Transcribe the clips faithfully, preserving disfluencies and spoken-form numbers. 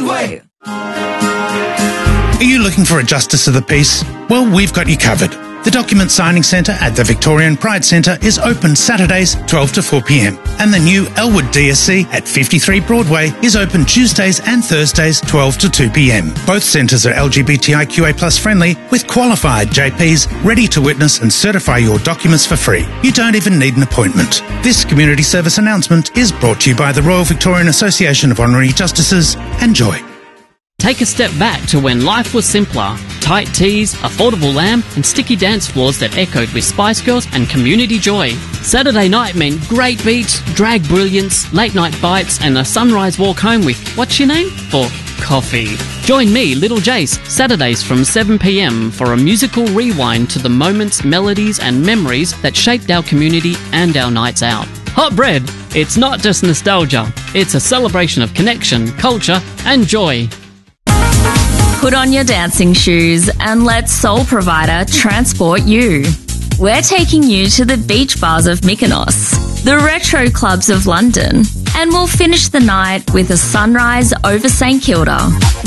Broadway. Are you looking for a Justice of the Peace? Well, we've got you covered. The Document Signing Centre at the Victorian Pride Centre is open Saturdays twelve to four p m, and the new Elwood D S C at fifty-three Broadway is open Tuesdays and Thursdays twelve to two p m. Both centres are L G B T I Q A plus friendly, with qualified J Ps ready to witness and certify your documents for free. You don't even need an appointment. This community service announcement is brought to you by the Royal Victorian Association of Honorary Justices. Enjoy. Take a step back to when life was simpler. Tight tees, affordable lamb, and sticky dance floors that echoed with Spice Girls and community joy. Saturday night meant great beats, drag brilliance, late night bites, and a sunrise walk home with, what's your name? For coffee. Join me, Little Jace, Saturdays from seven p m for a musical rewind to the moments, melodies, and memories that shaped our community and our nights out. Hot Bread. It's not just nostalgia. It's a celebration of connection, culture, and joy. Put on your dancing shoes and let Soul Provider transport you. We're taking you to the beach bars of Mykonos, the retro clubs of London, and we'll finish the night with a sunrise over St Kilda.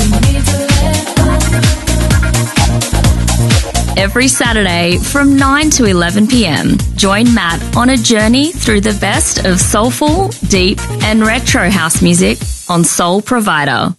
Every Saturday from nine to eleven p m, join Matt on a journey through the best of soulful, deep, and retro house music on Soul Provider.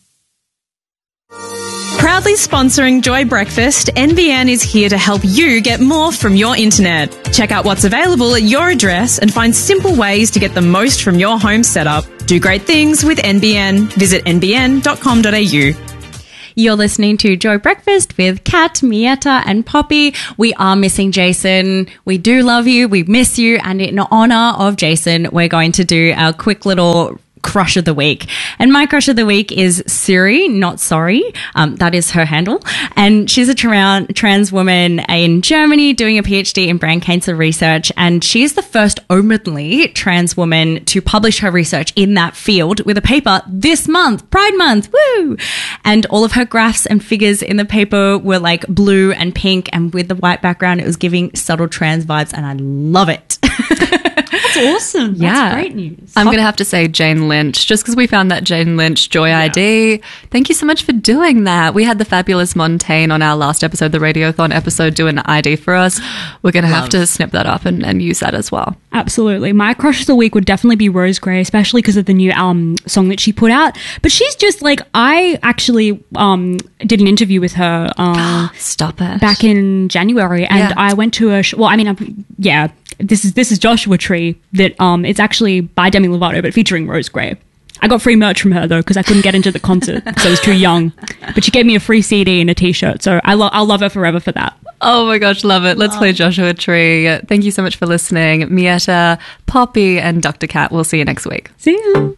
Proudly sponsoring Joy Breakfast, N B N is here to help you get more from your internet. Check out what's available at your address and find simple ways to get the most from your home setup. Do great things with N B N. Visit n b n dot com dot a u. You're listening to Joy Breakfast with Kat, Mietta and Poppy. We are missing Jason. We do love you. We miss you. And in honour of Jason, we're going to do our quick little crush of the week. And my crush of the week is Siri, not sorry. Um, that is her handle. And she's a tra- trans woman in Germany doing a PhD in brain cancer research. And she's the first openly trans woman to publish her research in that field with a paper this month, Pride Month. Woo! And all of her graphs and figures in the paper were like blue and pink, and with the white background, it was giving subtle trans vibes, and I love it. That's awesome. Yeah. That's great news. I'm going to have to say Jane Lynch, just because we found that Jane Lynch Joy yeah. I D. Thank you so much for doing that. We had the fabulous Montaigne on our last episode, the Radiothon episode, do an I D for us. We're going to have to snip that up and, and use that as well. Absolutely. My crush of the week would definitely be Rose Gray, especially because of the new um, song that she put out. But she's just like, I actually um, did an interview with her. Uh, Stop it. Back in January. And yeah. I went to a, sh- well, I mean, I'm, yeah, this is this is Joshua Tree, that um, it's actually by Demi Lovato, but featuring Rose Gray. I got free merch from her, though, because I couldn't get into the concert because I was too young. But she gave me a free C D and a T-shirt, so I lo- I'll love her forever for that. Oh my gosh, love it. Let's oh. play Joshua Tree. Thank you so much for listening. Mietta, Poppy, and Doctor Cat. We'll see you next week. See you.